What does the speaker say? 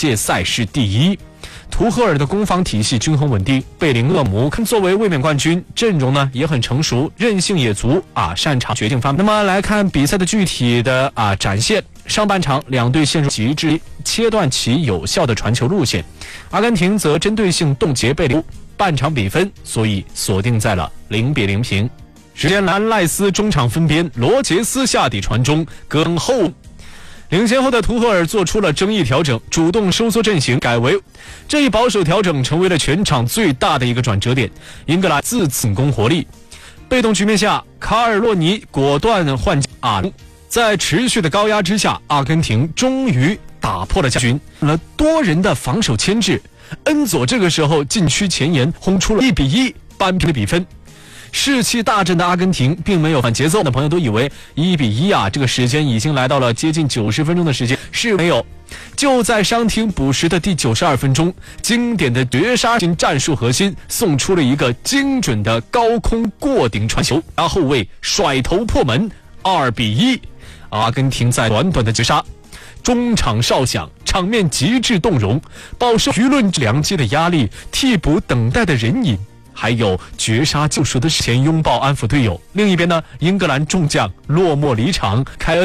届赛事第1。图赫尔的攻防体系均衡稳定，贝林厄姆作为卫冕冠军，阵容呢也很成熟，韧性也足擅长决定方面。那么来看比赛的具体的展现，上半场两队陷入极致，切断其有效的传球路线，阿根廷则针对性冻结贝林，半场比分所以锁定在了0-0平。时间兰赖斯中场分边，罗杰斯下底传中，更后。领先后的图赫尔做出了争议调整，主动收缩阵型，改为这一保守调整成为了全场最大的一个转折点。英格兰自此进攻活力，被动局面下，卡尔洛尼果断换在持续的高压之下，阿根廷终于打破了架局，多人的防守牵制。恩佐这个时候禁区前沿轰出了1-1扳平的比分。士气大振的阿根廷并没有反节奏的朋友都以为1-1这个时间已经来到了接近90分钟的时间，是没有。就在伤停补时的第92分钟，经典的绝杀型战术核心送出了一个精准的高空过顶传球，然后后卫甩头破门，2-1。阿根廷在短短的绝杀，中场哨响，场面极致动容，饱受舆论良机的压力，替补等待的人影。还有绝杀救赎的前拥抱安抚队友。另一边呢，英格兰众将落寞离场，凯恩